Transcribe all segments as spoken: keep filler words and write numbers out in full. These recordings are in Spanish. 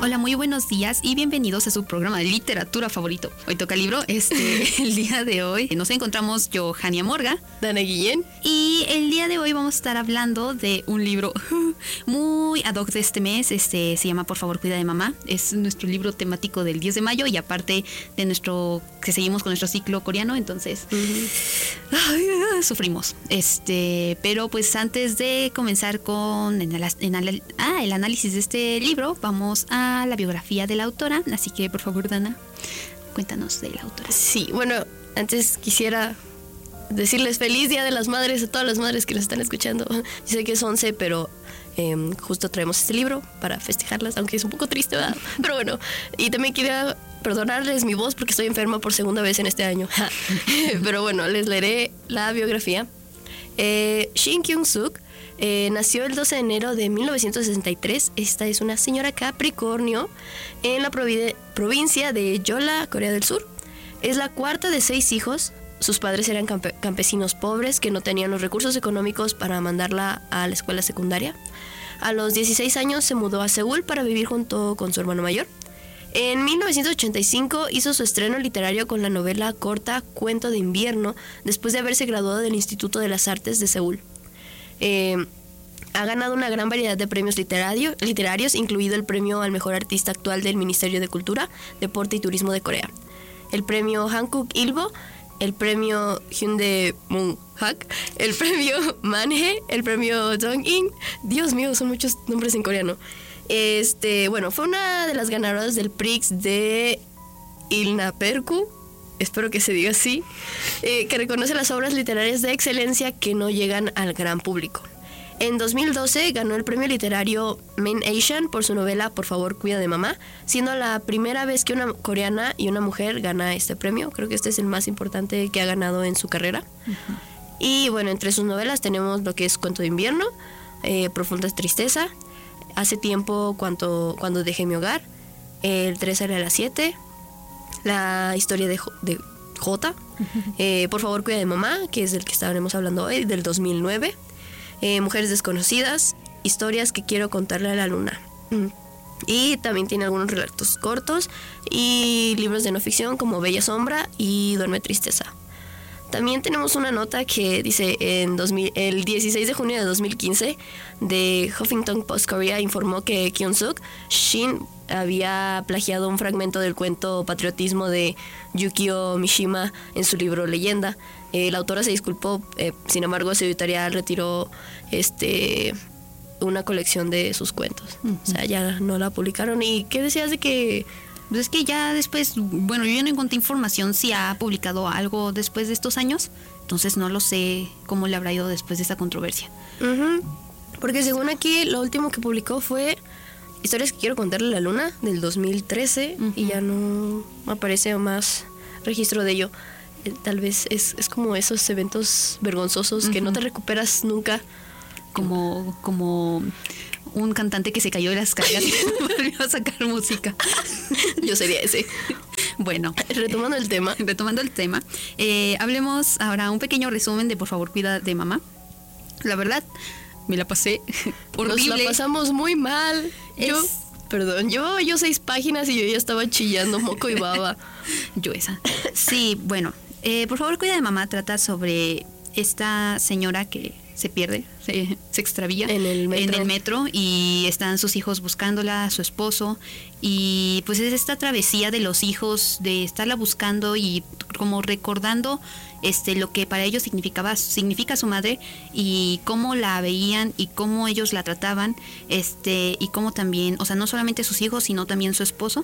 Hola, muy buenos días y bienvenidos a su programa de literatura favorito. Hoy toca libro. Este, el día de hoy nos encontramos yo, Jania Morga, Dana Guillén. Y el día de hoy vamos a estar hablando de un libro muy ad hoc de este mes. Este se llama Por favor, cuida de mamá. Es nuestro libro temático del diez de mayo y aparte de nuestro, que seguimos con nuestro ciclo coreano, entonces uh-huh. ay, ay, sufrimos. Este, pero pues antes de comenzar con en el, en el, ah, el análisis de este libro, vamos a la biografía de la autora, así que por favor, Dana, cuéntanos de la autora. Sí, bueno, antes quisiera decirles feliz Día de las Madres a todas las madres que nos están escuchando. Yo sé que es once, pero eh, justo traemos este libro para festejarlas, aunque es un poco triste, ¿verdad? Pero bueno, y también quería perdonarles mi voz porque estoy enferma por segunda vez en este año. Pero bueno, les leeré la biografía. Eh, Shin Kyung-suk Eh, nació el doce de enero de mil novecientos sesenta y tres. Esta es una señora Capricornio en la provi- provincia de Jeolla, Corea del Sur. Es la cuarta de seis hijos. Sus padres eran campe- campesinos pobres que no tenían los recursos económicos para mandarla a la escuela secundaria. A los dieciséis años se mudó a Seúl para vivir junto con su hermano mayor. En mil novecientos ochenta y cinco hizo su estreno literario con la novela corta Cuento de invierno, después de haberse graduado del Instituto de las Artes de Seúl. Eh, ha ganado una gran variedad de premios literario, literarios, incluido el premio al mejor artista actual del Ministerio de Cultura, Deporte y Turismo de Corea, el premio Hankook Ilbo, el premio Hyundai Munhak, el premio Manhye, el premio Dongin. Dios mío, son muchos nombres en coreano. Este, bueno, fue una de las ganadoras del Prix de Ilnaperku, espero que se diga así, eh, que reconoce las obras literarias de excelencia que no llegan al gran público. En dos mil doce ganó el premio literario Main Asian por su novela Por favor, cuida de mamá, siendo la primera vez que una coreana y una mujer gana este premio. Creo que este es el más importante que ha ganado en su carrera. Uh-huh. Y bueno, entre sus novelas tenemos lo que es Cuento de invierno, eh, Profunda tristeza, Hace tiempo cuando, cuando dejé mi hogar, El tres a las siete, La historia de, J, de J. Uh-huh. eh, Por favor, cuida de mamá, que es del que estaremos hablando hoy, del dos mil nueve. eh, Mujeres desconocidas, Historias que quiero contarle a la luna. Mm. Y también tiene algunos relatos cortos y libros de no ficción como Bella sombra y Duerme tristeza. También tenemos una nota que dice en dos mil, el dieciséis de junio de dos mil quince, de Huffington Post Korea informó que Kyung-suk Shin había plagiado un fragmento del cuento Patriotismo de Yukio Mishima en su libro Leyenda. Eh, la autora se disculpó, eh, sin embargo su editorial retiró este una colección de sus cuentos. Uh-huh. O sea, ya no la publicaron. ¿Y qué decías de que...? Pues es que ya después, bueno, yo ya no encontré información si ha publicado algo después de estos años, entonces no lo sé cómo le habrá ido después de esta controversia. Uh-huh. Porque según aquí, lo último que publicó fue Historias que quiero contarle a la luna, del dos mil trece, uh-huh. y ya no aparece más registro de ello. Eh, tal vez es, es como esos eventos vergonzosos uh-huh. que no te recuperas nunca. Como, como un cantante que se cayó de las escaleras y volvió a sacar música. Yo sería ese. Bueno, retomando el tema. Retomando el tema, eh, hablemos ahora un pequeño resumen de Por favor, cuida de mamá. La verdad, me la pasé horrible. Nos la pasamos muy mal. Es... Yo, perdón, yo, yo seis páginas y yo ya estaba chillando moco y baba. Yo esa. Sí, bueno, eh, Por favor, cuida de mamá trata sobre esta señora que se pierde, se, se extravía en el, metro. en el metro y están sus hijos buscándola, su esposo, y pues es esta travesía de los hijos de estarla buscando y como recordando este lo que para ellos significaba significa su madre y cómo la veían y cómo ellos la trataban, este y cómo también, o sea, no solamente sus hijos sino también su esposo,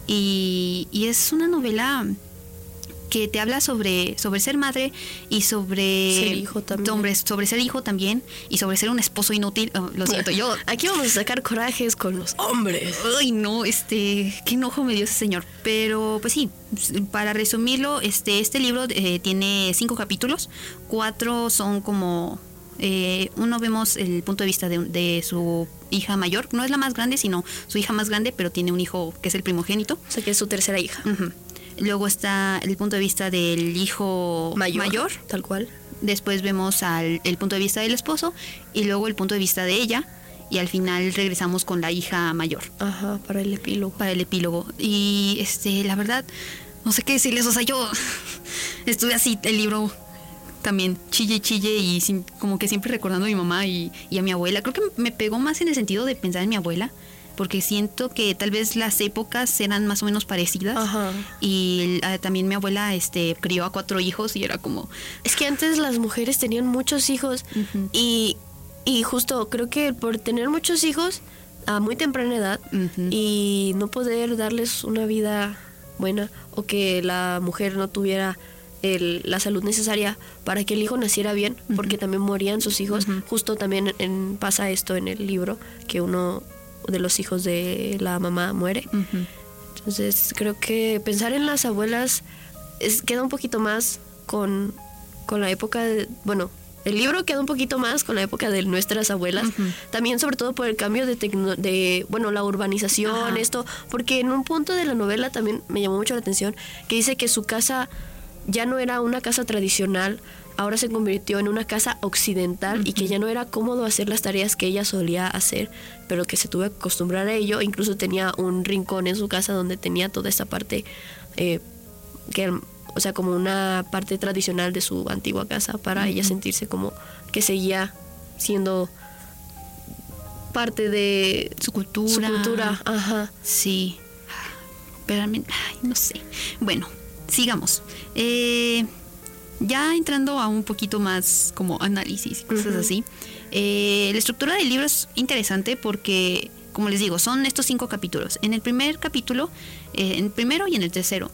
y, y es una novela que te habla sobre, sobre ser madre y sobre ser hijo también. Sobre, sobre ser hijo también y sobre ser un esposo inútil. Oh, lo siento, yo... Aquí vamos a sacar corajes con los hombres. Ay, no, este... Qué enojo me dio ese señor. Pero, pues sí, para resumirlo, este, este libro eh, tiene cinco capítulos. Cuatro son como... Eh, uno vemos el punto de vista de, de su hija mayor. No es la más grande, sino su hija más grande, pero tiene un hijo que es el primogénito. O sea, que es su tercera hija. Uh-huh. Luego está el punto de vista del hijo mayor, mayor. Tal cual. Después vemos al, el punto de vista del esposo y luego el punto de vista de ella. y al final regresamos con la hija mayor. Ajá, para el epílogo. Para el epílogo. Y este, la verdad, no sé qué decirles, o sea, yo estuve así, el libro también chille y chille y sin, como que siempre recordando a mi mamá y, y a mi abuela. Creo que me pegó más en el sentido de pensar en mi abuela, porque siento que tal vez las épocas eran más o menos parecidas. Ajá. Y uh, también mi abuela este, crió a cuatro hijos y era como... Es que antes las mujeres tenían muchos hijos uh-huh. y, y justo creo que por tener muchos hijos a muy temprana edad uh-huh. y no poder darles una vida buena o que la mujer no tuviera el, la salud necesaria para que el hijo naciera bien, uh-huh. porque también morían sus hijos. Uh-huh. Justo también en, pasa esto en el libro, que uno de los hijos de la mamá muere. Uh-huh. Entonces creo que pensar en las abuelas es, queda un poquito más con, con la época de, bueno, el libro queda un poquito más con la época de nuestras abuelas. Uh-huh. También sobre todo por el cambio de, tecno, de bueno, la urbanización, uh-huh. esto, porque en un punto de la novela también me llamó mucho la atención que dice que su casa ya no era una casa tradicional, ahora se convirtió en una casa occidental, uh-huh. y que ya no era cómodo hacer las tareas que ella solía hacer, pero que se tuvo que acostumbrar a ello. Incluso tenía un rincón en su casa donde tenía toda esta parte, eh, que, o sea, como una parte tradicional de su antigua casa, para uh-huh. ella sentirse como que seguía siendo parte de su cultura. Su cultura, ajá. Sí, pero ay, no sé. Bueno, sigamos. Eh... Ya entrando a un poquito más como análisis y cosas uh-huh. así, eh, la estructura del libro es interesante porque, como les digo, son estos cinco capítulos. En el primer capítulo, eh, en el primero y en el tercero,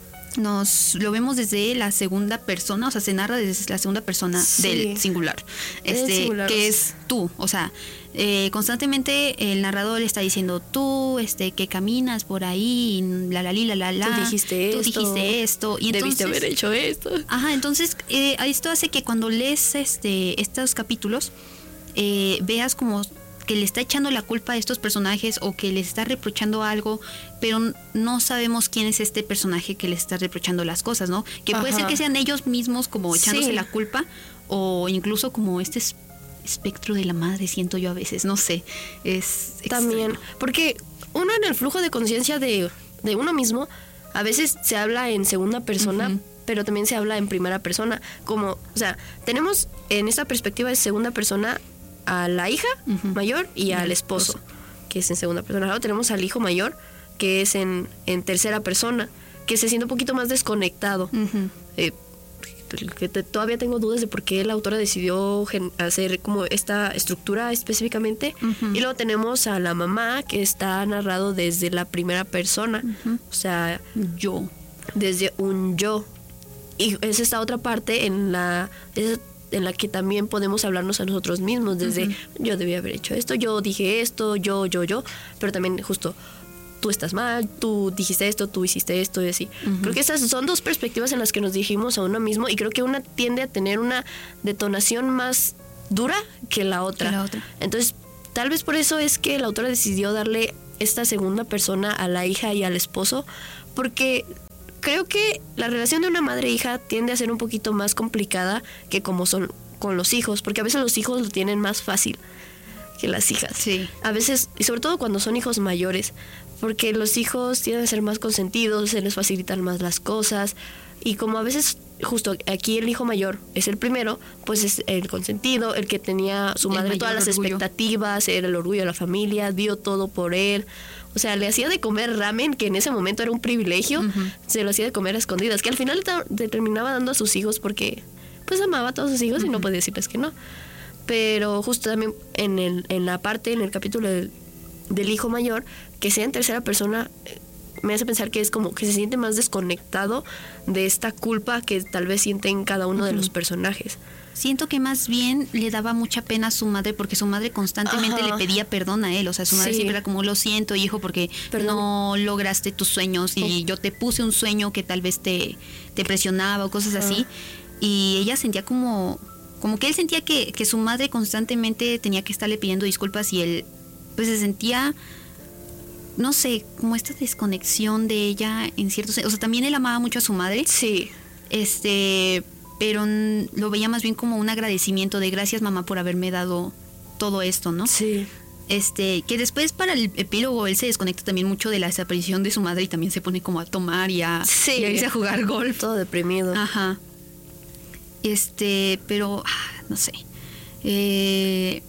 nos lo vemos desde la segunda persona, o sea, se narra desde la segunda persona sí. del singular, este, singular, que es tú, o sea, eh, constantemente el narrador está diciendo tú, este, que caminas por ahí, la la la la la, tú dijiste tú esto, dijiste esto, y debiste entonces, haber hecho esto. Ajá, entonces eh, esto hace que cuando lees este estos capítulos eh, veas como que le está echando la culpa a estos personajes o que les está reprochando algo, pero no sabemos quién es este personaje que les está reprochando las cosas, ¿no? Que puede Ajá. ser que sean ellos mismos como echándose sí. la culpa, o incluso como este espectro de la madre, siento yo a veces, no sé. Es también, extraño. Porque uno en el flujo de conciencia de, de uno mismo, a veces se habla en segunda persona, uh-huh. pero también se habla en primera persona, como, o sea, tenemos en esta perspectiva de segunda persona a la hija uh-huh. mayor y al esposo, esposo, que es en segunda persona. Luego tenemos al hijo mayor, que es en, en tercera persona, que se siente un poquito más desconectado. Uh-huh. Eh, que te, todavía tengo dudas de por qué la autora decidió gen- hacer como esta estructura específicamente. Uh-huh. Y luego tenemos a la mamá, que está narrado desde la primera persona, uh-huh. o sea, yo, desde un yo. Y es esta otra parte en la... Es, en la que también podemos hablarnos a nosotros mismos, desde uh-huh. yo debí haber hecho esto, yo dije esto, yo, yo, yo, pero también justo tú estás mal, tú dijiste esto, tú hiciste esto y así. Uh-huh. Creo que esas son dos perspectivas en las que nos dirigimos a uno mismo, y creo que una tiende a tener una detonación más dura que la otra. Que la otra. Entonces, tal vez por eso es que la autora decidió darle esta segunda persona a la hija y al esposo, porque creo que la relación de una madre e hija tiende a ser un poquito más complicada que como son con los hijos, porque a veces los hijos lo tienen más fácil que las hijas. Sí. A veces, y sobre todo cuando son hijos mayores, porque los hijos tienden a ser más consentidos, se les facilitan más las cosas, y como a veces justo aquí el hijo mayor es el primero, pues es el consentido, el que tenía su madre todas las orgullo. expectativas, era el orgullo de la familia, dio todo por él. O sea, le hacía de comer ramen, que en ese momento era un privilegio, uh-huh. se lo hacía de comer a escondidas, que al final le terminaba dando a sus hijos porque pues amaba a todos sus hijos uh-huh. y no podía decirles que no. Pero justo también en, el, en la parte, en el capítulo del, del hijo mayor, que sea en tercera persona, me hace pensar que es como que se siente más desconectado de esta culpa que tal vez sienten cada uno uh-huh. de los personajes. Siento que más bien le daba mucha pena a su madre, porque su madre constantemente Ajá. le pedía perdón a él. O sea, su madre sí. siempre era como, lo siento, hijo, porque perdón. no lograste tus sueños y oh. yo te puse un sueño que tal vez te, te presionaba o cosas Ajá. así. Y ella sentía como, como que él sentía que, que su madre constantemente tenía que estarle pidiendo disculpas, y él pues se sentía, no sé, como esta desconexión de ella en ciertos... O sea, también él amaba mucho a su madre. Sí. Este... pero lo veía más bien como un agradecimiento de gracias, mamá, por haberme dado todo esto, ¿no? Sí. Este, que después para el epílogo él se desconecta también mucho de la desaparición de su madre y también se pone como a tomar y a, Sí. y a irse a jugar golf. Todo deprimido. Ajá. Este, pero, ah, no sé. Eh,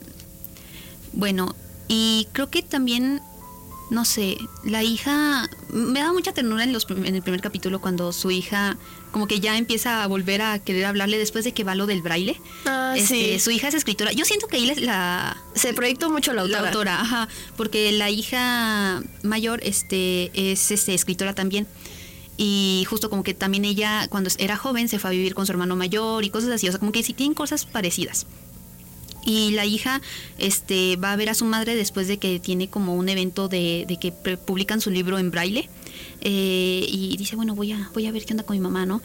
bueno, y creo que también, no sé, la hija, me da mucha ternura en, los, en el primer capítulo cuando su hija como que ya empieza a volver a querer hablarle después de que va lo del braille. Ah, Este, sí. Su hija es escritora. Yo siento que ahí la, la Se proyectó mucho la autora. la autora, ajá, porque la hija mayor este es este, escritora también. Y justo como que también ella, cuando era joven, se fue a vivir con su hermano mayor y cosas así. O sea, como que sí tienen cosas parecidas. Y la hija este va a ver a su madre después de que tiene como un evento de, de que pre- publican su libro en braille. Eh, y dice, bueno, voy a voy a ver qué onda con mi mamá, ¿no?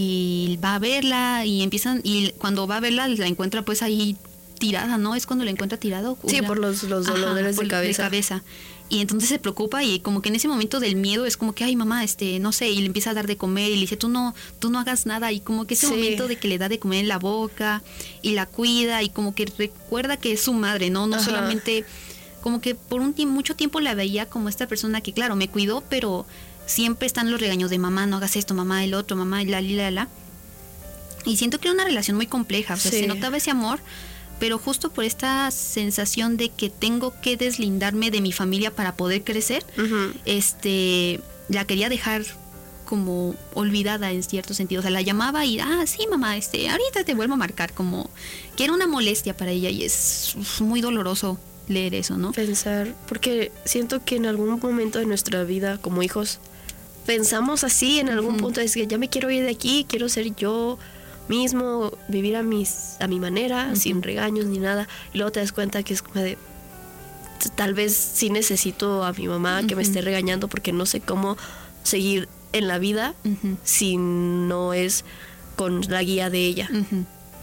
Y va a verla y empiezan, y cuando va a verla la encuentra pues ahí tirada, ¿no? Es cuando la encuentra tirada. Sí, por los, los dolores por- de cabeza. cabeza. Y entonces se preocupa y como que en ese momento del miedo es como que, ay mamá, este, no sé, y le empieza a dar de comer y le dice, tú no, tú no hagas nada. Y como que ese Sí. momento de que le da de comer en la boca y la cuida y como que recuerda que es su madre, ¿no? No Ajá. solamente, como que por un tiempo, mucho tiempo la veía como esta persona que, claro, me cuidó, pero siempre están los regaños de mamá, no hagas esto, mamá, el otro, mamá, la, la, la, la. Y siento que era una relación muy compleja, o sea, Sí. se notaba ese amor, pero justo por esta sensación de que tengo que deslindarme de mi familia para poder crecer, Ujú. este, la quería dejar como olvidada en cierto sentido. O sea, la llamaba y, ah, sí, mamá, este, ahorita te vuelvo a marcar, como que era una molestia para ella y es muy doloroso leer eso, ¿no? Pensar, porque siento que en algún momento de nuestra vida como hijos pensamos así, en algún Ujú. punto es que ya me quiero ir de aquí, quiero ser yo mismo, vivir a mis a mi manera, Ujú. sin regaños ni nada, y luego te das cuenta que es como de t- tal vez sí necesito a mi mamá que me Ujú. esté regañando porque no sé cómo seguir en la vida Ujú. si no es con la guía de ella. Ujú.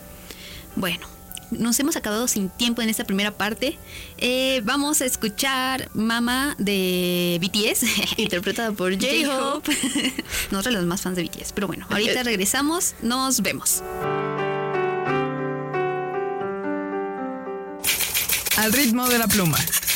Bueno, nos hemos acabado sin tiempo en esta primera parte. Eh, vamos a escuchar Mama de B T S. Interpretada por J-Hope. J-Hope. Nosotros los más fans de B T S. Pero bueno, ahorita regresamos. Nos vemos. Al ritmo de la pluma.